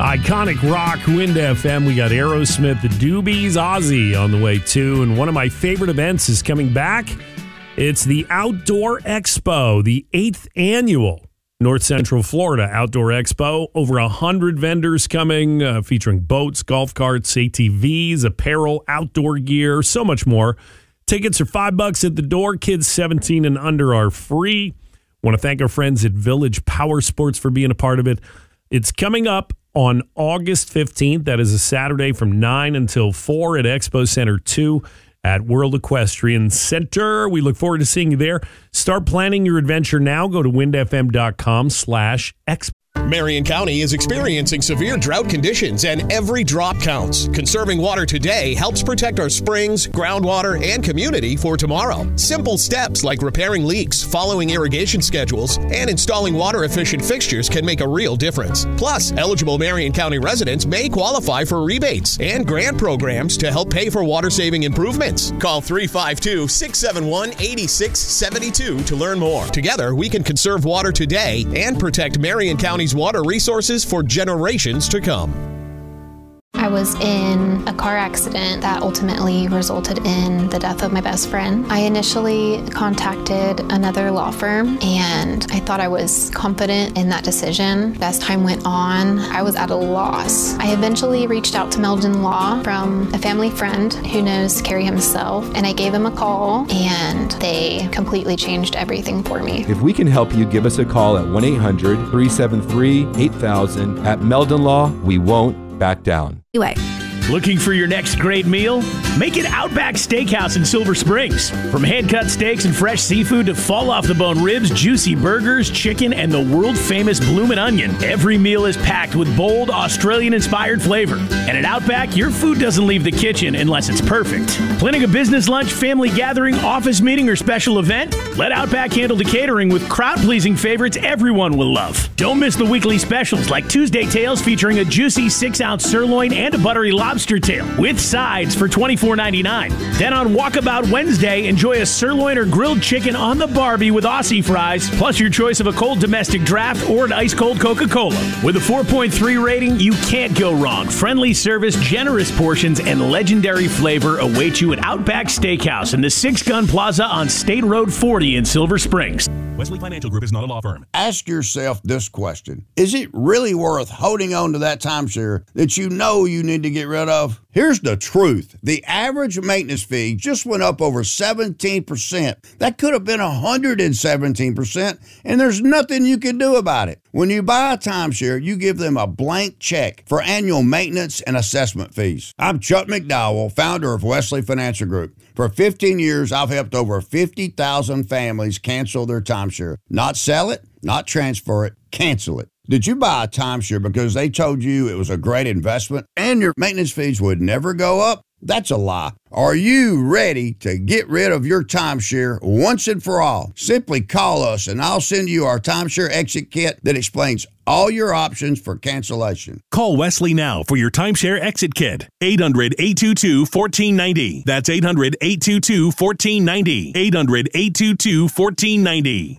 Iconic rock, Wind FM. We got Aerosmith, the Doobies, Ozzy on the way too. And one of my favorite events is coming back. It's the Outdoor Expo, the 8th annual North Central Florida Outdoor Expo. Over 100 vendors coming, featuring boats, golf carts, ATVs, apparel, outdoor gear, so much more. Tickets are $5 at the door. Kids 17 and under are free. Want to thank our friends at Village Power Sports for being a part of it. It's coming up on August 15th. That is a Saturday from 9 until 4 at Expo Center 2 at World Equestrian Center. We look forward to seeing you there. Start planning your adventure now. Go to windfm.com/expo. Marion County is experiencing severe drought conditions, and every drop counts. Conserving water today helps protect our springs, groundwater, and community for tomorrow. Simple steps like repairing leaks, following irrigation schedules, and installing water-efficient fixtures can make a real difference. Plus, eligible Marion County residents may qualify for rebates and grant programs to help pay for water-saving improvements. Call 352-671-8672 to learn more. Together, we can conserve water today and protect Marion County's water resources for generations to come. I was in a car accident that ultimately resulted in the death of my best friend. I initially contacted another law firm, and I thought I was confident in that decision. As time went on, I was at a loss. I eventually reached out to Meldon Law from a family friend who knows Kerry himself, and I gave him a call, and they completely changed everything for me. If we can help you, give us a call at 1-800-373-8000. At Meldon Law, we won't back down. Anyway. Looking for your next great meal? Make it Outback Steakhouse in Silver Springs. From hand-cut steaks and fresh seafood to fall-off-the-bone ribs, juicy burgers, chicken, and the world-famous bloomin' onion, every meal is packed with bold, Australian-inspired flavor. And at Outback, your food doesn't leave the kitchen unless it's perfect. Planning a business lunch, family gathering, office meeting, or special event? Let Outback handle the catering with crowd-pleasing favorites everyone will love. Don't miss the weekly specials like Tuesday Tales featuring a juicy 6-ounce sirloin and a buttery lobster tail with sides for $24.99. Then on Walkabout Wednesday, enjoy a sirloin or grilled chicken on the Barbie with Aussie fries, plus your choice of a cold domestic draft or an ice-cold Coca-Cola. With a 4.3 rating, you can't go wrong. Friendly service, generous portions, and legendary flavor await you at Outback Steakhouse in the Six Gun Plaza on State Road 40 in Silver Springs. Wesley Financial Group is not a law firm. Ask yourself this question. Is it really worth holding on to that timeshare that you know you need to get rid of? Here's the truth. The average maintenance fee just went up over 17%. That could have been 117%, and there's nothing you can do about it. When you buy a timeshare, you give them a blank check for annual maintenance and assessment fees. I'm Chuck McDowell, founder of Wesley Financial Group. For 15 years, I've helped over 50,000 families cancel their timeshare. Not sell it, not transfer it, cancel it. Did you buy a timeshare because they told you it was a great investment and your maintenance fees would never go up? That's a lie. Are you ready to get rid of your timeshare once and for all? Simply call us and I'll send you our timeshare exit kit that explains all your options for cancellation. Call Wesley now for your timeshare exit kit. 800-822-1490. That's 800-822-1490. 800-822-1490.